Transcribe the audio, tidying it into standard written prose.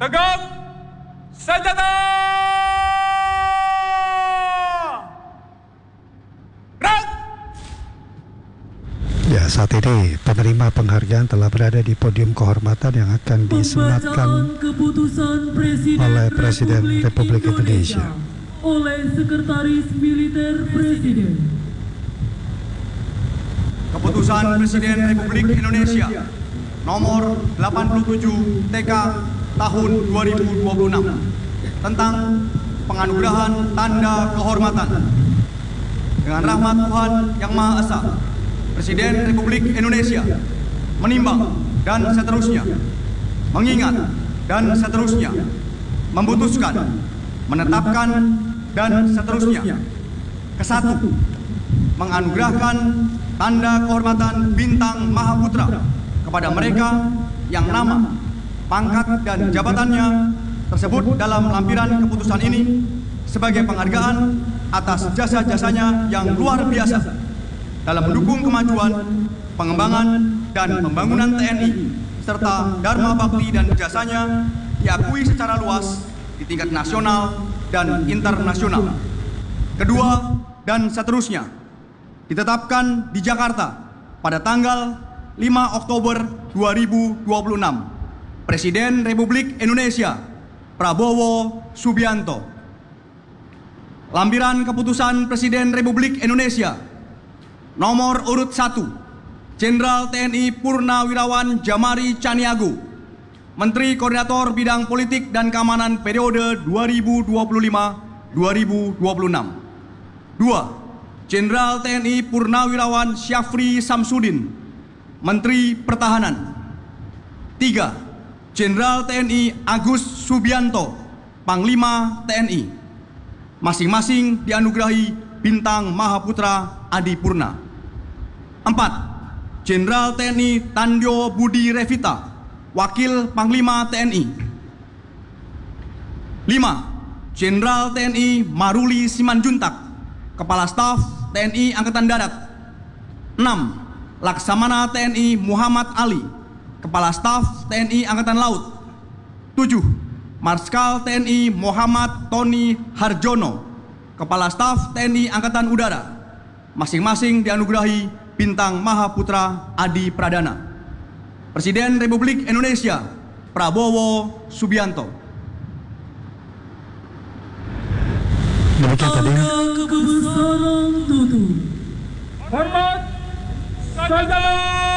Tegak senjata! Gerak! Ya, saat ini penerima penghargaan telah berada di podium kehormatan yang akan disematkan oleh Presiden Republik Indonesia. Oleh Sekretaris Militer Presiden. Keputusan Presiden Republik Indonesia nomor 87 TK tahun 2026 tentang penganugerahan tanda kehormatan. Dengan rahmat Tuhan Yang Maha Esa, Presiden Republik Indonesia menimbang dan seterusnya, mengingat dan seterusnya, memutuskan, menetapkan dan seterusnya. Kesatu, menganugerahkan tanda kehormatan Bintang Mahaputra kepada mereka yang nama, pangkat dan jabatannya tersebut dalam lampiran keputusan ini sebagai penghargaan atas jasa-jasanya yang luar biasa dalam mendukung kemajuan, pengembangan, dan pembangunan TNI serta Dharma Bakti dan jasanya diakui secara luas di tingkat nasional dan internasional. Kedua, dan seterusnya ditetapkan di Jakarta pada tanggal 5 Oktober 2026. Presiden Republik Indonesia Prabowo Subianto. Lampiran Keputusan Presiden Republik Indonesia nomor urut 1, Jenderal TNI Purnawirawan Djamari Caniago, Menteri Koordinator Bidang Politik dan Keamanan periode 2025-2026. 2. Jenderal TNI Purnawirawan Syafri Samsudin, Menteri Pertahanan. 3. Jenderal TNI Agus Subianto, Panglima TNI. Masing-masing dianugerahi Bintang Mahaputra Adipurna. 4. Jenderal TNI Tandjo Budi Revita, Wakil Panglima TNI. 5. Jenderal TNI Maruli Simanjuntak, Kepala Staf TNI Angkatan Darat. 6. Laksamana TNI Muhammad Ali, Kepala Staf TNI Angkatan Laut. 7. Marskal TNI Muhammad Tony Harjono, Kepala Staf TNI Angkatan Udara. Masing-masing dianugerahi Bintang Mahaputra Adi Pradana. Presiden Republik Indonesia Prabowo Subianto. Demikian tadi. Kebesaran tutup. Hormat senjata!